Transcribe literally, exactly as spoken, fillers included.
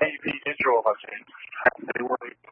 一批先知をはじめ、はい、それを